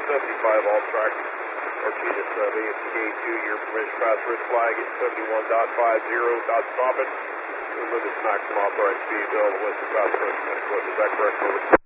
75 all track. Arcadis AMCA 2, your permission pass risk flag at 71.50, not stopping. Limit maximum authorized speed, Western Pass, is that correct? Over.